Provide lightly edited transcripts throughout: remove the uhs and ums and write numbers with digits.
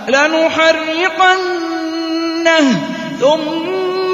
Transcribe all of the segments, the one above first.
لنحرقنه ثم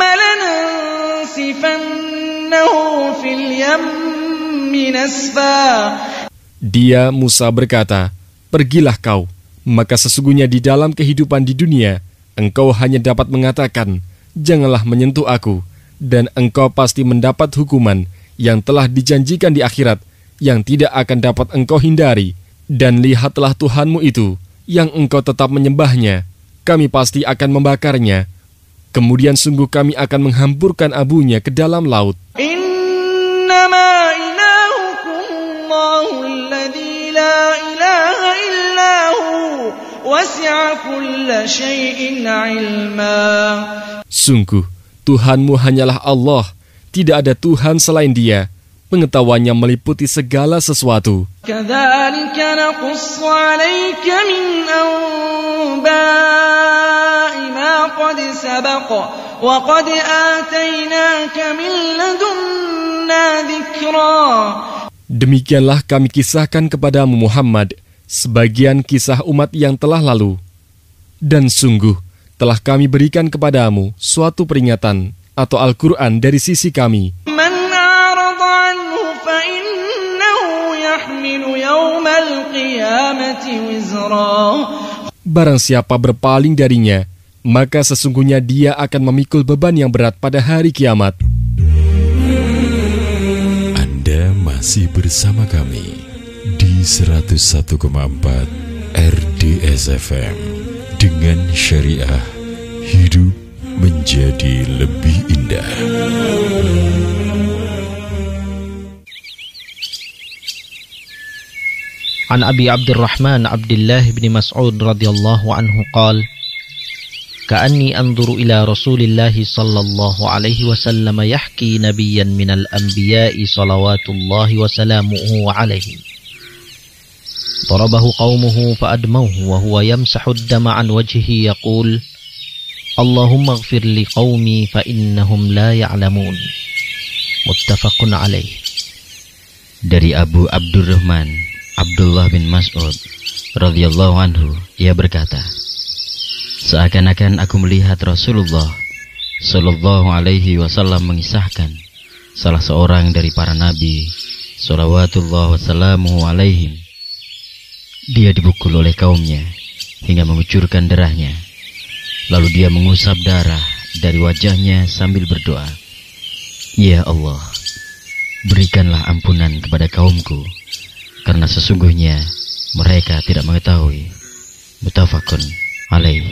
لننسفنه في اليم نسفا. Dia Musa berkata, "Pergilah kau, maka sesungguhnya di dalam kehidupan di dunia, engkau hanya dapat mengatakan, janganlah menyentuh aku, dan engkau pasti mendapat hukuman yang telah dijanjikan di akhirat, yang tidak akan dapat engkau hindari. Dan lihatlah Tuhanmu itu, yang engkau tetap menyembahnya, kami pasti akan membakarnya. Kemudian sungguh kami akan menghampurkan abunya ke dalam laut." Innama ilahukumullahu alladzi la ilaha illahu wasi'a kulla syai'in ilma. Sungguh, Tuhanmu hanyalah Allah, tidak ada Tuhan selain Dia. Pengetahuannya meliputi segala sesuatu. Kadzalika naqussu 'alaika min anba'i ma qad sabaqa wa qad atainaka min ladunna dzikra. Demikianlah kami kisahkan kepadamu Muhammad sebagian kisah umat yang telah lalu. Dan sungguh telah kami berikan kepadamu suatu peringatan atau Al-Quran dari sisi kami. Man a'rada anhu fa innahu yahmilu yawmal qiyamati wizra. Barang siapa berpaling darinya, maka sesungguhnya dia akan memikul beban yang berat pada hari kiamat. Anda masih bersama kami di 101,4 RDS FM dengan syariah hidup menjadi lebih indah. An Abi Abdurrahman Abdullah bin Mas'ud radhiyallahu anhu qala كأني أنظر إلى رسول الله صلى الله عليه وسلم يحكي نبيا من الأنبياء صلوات الله وسلامه عليه ضربه قومه فأدموه وهو يمسح الدم عن وجهه يقول اللهم اغفر لقومي فإنهم لا يعلمون متفق عليه. Dari Abu Abdurrahman Abdullah bin Mas'ud radhiyallahu anhu, ia berkata, seakan-akan aku melihat Rasulullah sallallahu alaihi wasallam mengisahkan salah seorang dari para nabi salawatullah wassalamu alaihim. Dia dipukul oleh kaumnya hingga mengucurkan darahnya. Lalu dia mengusap darah dari wajahnya sambil berdoa, "Ya Allah, berikanlah ampunan kepada kaumku, karena sesungguhnya mereka tidak mengetahui." Muttafaqun alaih.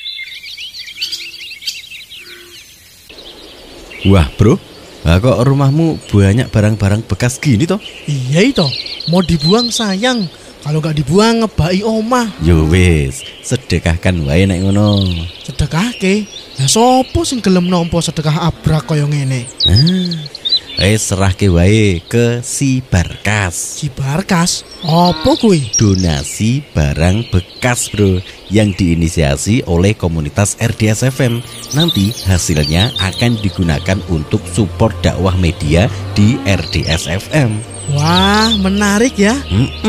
Wah bro, kok rumahmu banyak barang-barang bekas gini toh? Iya itu, mau dibuang sayang. Kalau gak dibuang ngebai omah. Yo wis, sedekahkan wae nek ngono. Sedekahke? Lah sopo sing gelem nampa sedekah abrak kaya ngene? Serahke wae ke si Barkas. Si Barkas? Apa kuwi? Donasi barang bekas bro, yang diinisiasi oleh komunitas RDS FM. Nanti hasilnya akan digunakan untuk support dakwah media di RDS FM. Wah, menarik ya.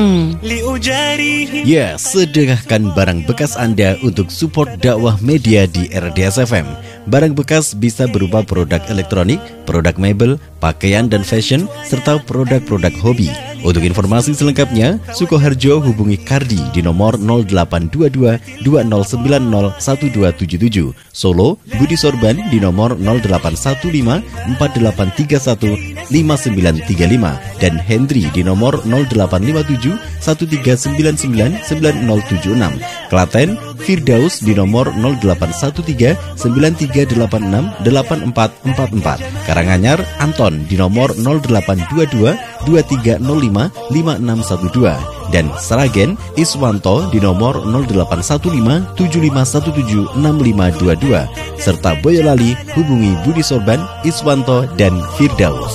Ya, sedekahkan barang bekas Anda untuk support dakwah media di RDS FM. Barang bekas bisa berupa produk elektronik, produk mebel, pakaian dan fashion, serta produk-produk hobi. Untuk informasi selengkapnya, Sukoharjo hubungi Kardi di nomor 0822 2090 1277. Solo, Budi Sorban di nomor 0815 4831 5935 dan Hendri di nomor 0857 1399 9076. Klaten, Firdaus di nomor 0813 9386 8444. Karanganyar, Anton di nomor 0822 2305 5612 dan Sragen, Iswanto di nomor 0815 7517 6522 serta Boyolali hubungi Budi Sorban, Iswanto dan Firdaus.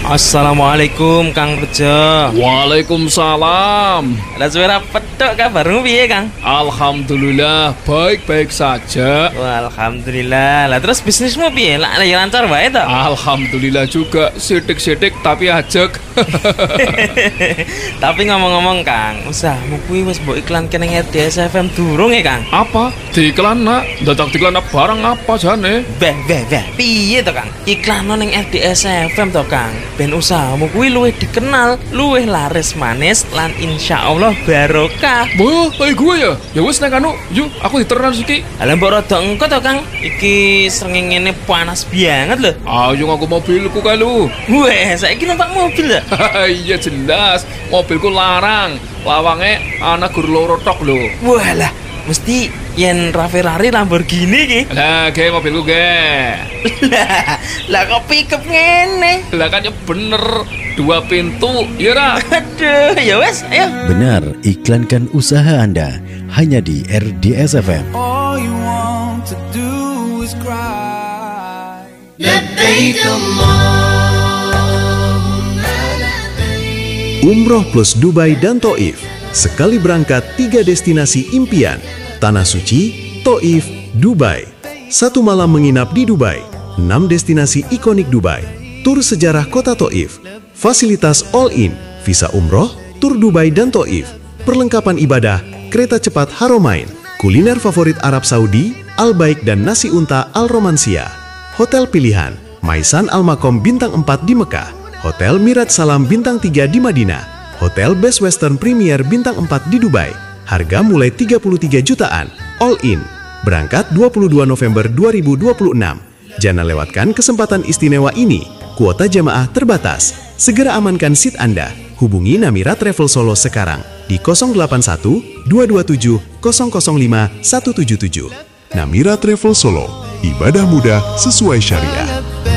Assalamualaikum Kang Rejo. Waalaikumsalam. Lah suara petok kabarmu piye Kang? Alhamdulillah baik-baik saja. Wah, alhamdulillah. Lah terus bisnismu piye? Lah ya lancar wae to? Alhamdulillah juga, sidik-sidik tapi ajek. Tapi ngomong-ngomong Kang, usahamu kuwi wis mbok iklanke ning RDS FM durung ya Kang? Apa? Diiklan nak? Dadak diiklan barang apa jane? Beh, piye to Kang? Iklan ning RDS FM to Kang. Ben usahamu kuwi luwih dikenal, luwih laris manis lan insyaallah barokah. Boh, kayak gue ya? Ya wis nek anu, yuk aku diteran siki. Lah mbok rada engko to Kang. Iki srengenge panas banget lho. Ayo ngaku mobilku kae lu. Weh, saiki numpak mobil ya? Iya jelas, mobilku larang. Lawange ana gur loro tok lho. Walah, mesti yen Ferrari Lamborghini ki. Lah, ge mobilku ge. Lah kok pickup ngene? Lah kan ya bener, 2 pintu, ya ra? Aduh, ya wes, ayo. Benar, iklankan usaha Anda hanya di RDS FM. All you want to do is cry. Umroh plus Dubai dan Taif. Sekali berangkat 3 destinasi impian. Tanah Suci, Taif, Dubai. 1 malam menginap di Dubai. 6 destinasi ikonik Dubai. Tur sejarah kota Taif. Fasilitas all-in, visa umroh, tur Dubai dan Taif. Perlengkapan ibadah, kereta cepat Haramain. Kuliner favorit Arab Saudi, Al-Baik dan Nasi Unta Al-Romansia. Hotel pilihan, Maisan Al-Makom Bintang 4 di Mekah. Hotel Mirat Salam Bintang 3 di Madinah. Hotel Best Western Premier Bintang 4 di Dubai. Harga mulai 33 jutaan, all in. Berangkat 22 November 2026. Jangan lewatkan kesempatan istimewa ini. Kuota jamaah terbatas. Segera amankan seat Anda. Hubungi Namira Travel Solo sekarang di 081 227 005 177. Namira Travel Solo, ibadah mudah sesuai syariah.